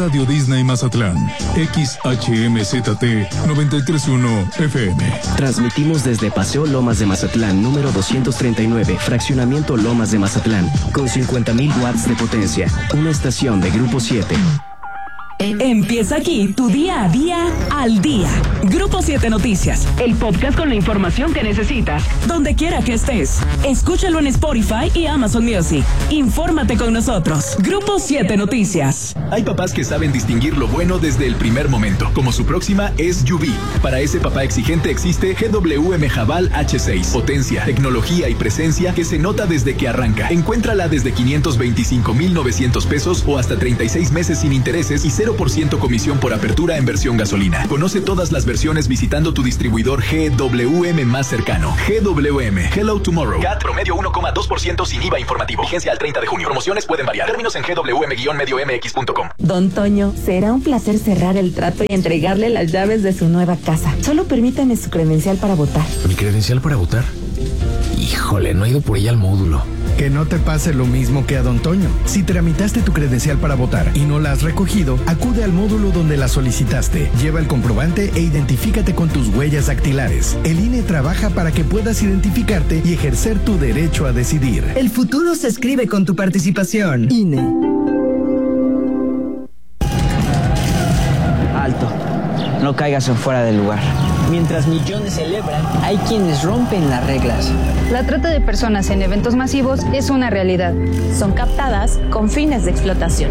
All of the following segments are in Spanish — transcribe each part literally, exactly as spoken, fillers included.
Radio Disney Mazatlán, X H M Z T noventa y tres punto uno F M. Transmitimos desde Paseo Lomas de Mazatlán, número doscientos treinta y nueve, Fraccionamiento Lomas de Mazatlán, con cincuenta mil watts de potencia. Una estación de Grupo siete. Empieza aquí tu día a día al día. Grupo siete Noticias, el podcast con la información que necesitas, donde quiera que estés. Escúchalo en Spotify y Amazon Music. Infórmate con nosotros. Grupo siete Noticias. Hay papás que saben distinguir lo bueno desde el primer momento, como su próxima S U V. Para ese papá exigente existe G W M Haval H seis. Potencia, tecnología y presencia que se nota desde que arranca. Encuéntrala desde quinientos veinticinco mil novecientos pesos o hasta treinta y seis meses sin intereses y cero por ciento comisión por apertura en versión gasolina. Conoce todas las versiones visitando tu distribuidor G W M más cercano. G W M, Hello Tomorrow. C A T promedio uno coma dos por ciento sin I V A informativo. Vigencia al treinta de junio. Promociones pueden variar. Términos en G W M medio M X punto com. Don Toño, será un placer cerrar el trato y entregarle las llaves de su nueva casa. Solo permítame su credencial para votar. ¿Mi credencial para votar? Híjole, no he ido por ella al módulo. Que no te pase lo mismo que a Don Toño. Si tramitaste tu credencial para votar y no la has recogido, acude al módulo donde la solicitaste. Lleva el comprobante e identifícate con tus huellas dactilares. El I N E trabaja para que puedas identificarte y ejercer tu derecho a decidir. El futuro se escribe con tu participación. I N E. Alto. No caigas en fuera del lugar. Mientras millones celebran, hay quienes rompen las reglas. La trata de personas en eventos masivos es una realidad. Son captadas con fines de explotación.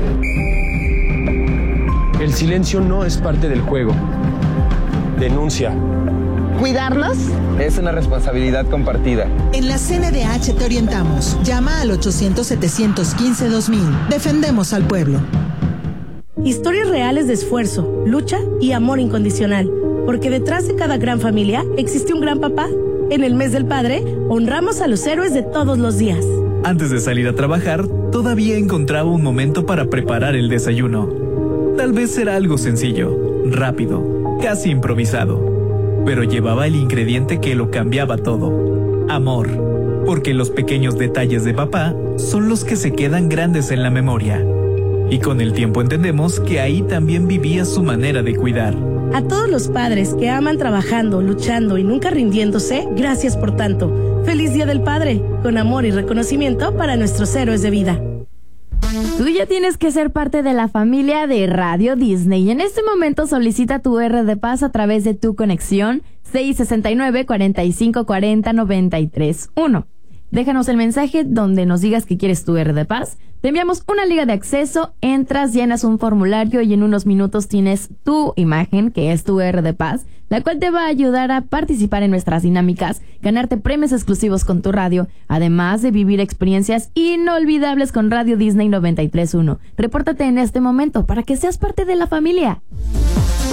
El silencio no es parte del juego. Denuncia. ¿Cuidarnos? Es una responsabilidad compartida. En la C N D H te orientamos. Llama al ochocientos, setecientos quince, dos mil. Defendemos al pueblo. Historias reales de esfuerzo, lucha y amor incondicional. Porque detrás de cada gran familia existe un gran papá. En el mes del padre, honramos a los héroes de todos los días. Antes de salir a trabajar, todavía encontraba un momento para preparar el desayuno. Tal vez era algo sencillo, rápido, casi improvisado. Pero llevaba el ingrediente que lo cambiaba todo. Amor. Porque los pequeños detalles de papá son los que se quedan grandes en la memoria. Y con el tiempo entendemos que ahí también vivía su manera de cuidar. A todos los padres que aman trabajando, luchando y nunca rindiéndose, gracias por tanto. Feliz Día del Padre, con amor y reconocimiento para nuestros héroes de vida. Tú ya tienes que ser parte de la familia de Radio Disney y en este momento solicita tu R de Paz a través de tu conexión seis sesenta y nueve, cuarenta y cinco cuarenta, noventa y tres uno. Déjanos el mensaje donde nos digas que quieres tu R de Paz. Te enviamos una liga de acceso, entras, llenas un formulario y en unos minutos tienes tu imagen, que es tu R de Paz, la cual te va a ayudar a participar en nuestras dinámicas, ganarte premios exclusivos con tu radio, además de vivir experiencias inolvidables con Radio Disney noventa y tres punto uno. Repórtate en este momento para que seas parte de la familia.